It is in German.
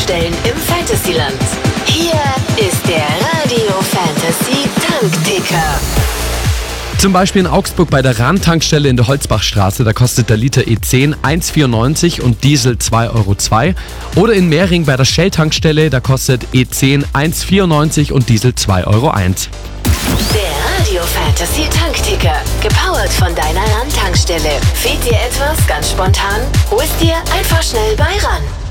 Tankstellen im Fantasyland. Hier ist der Radio Fantasy Tankticker. Zum Beispiel in Augsburg bei der Rahn-Tankstelle in der Holzbachstraße, da kostet der Liter E10 1,94 und Diesel 2,02 €. Oder in Mehring bei der Shell-Tankstelle, da kostet E10 1,94 und Diesel 2,01 €. Der Radio Fantasy Tankticker, gepowert von deiner RAN-Tankstelle. Fehlt dir etwas ganz spontan? Hol's dir einfach schnell bei RAN.